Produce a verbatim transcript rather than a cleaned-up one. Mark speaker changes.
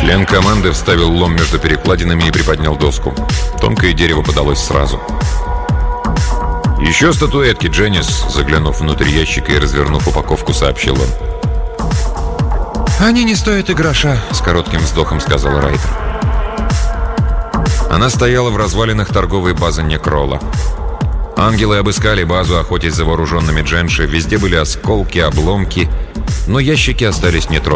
Speaker 1: Член команды вставил лом между перекладинами и приподнял доску. Тонкое дерево подалось сразу. «Еще статуэтки, Дженнис», заглянув внутрь ящика и развернув упаковку, сообщил он.
Speaker 2: «Они не стоят и гроша», — с коротким вздохом сказала Райтер.
Speaker 1: Она стояла в развалинах торговой базы Некрола. Ангелы обыскали базу, охотясь за вооруженными дженши. Везде были осколки, обломки, но ящики остались нетронутыми.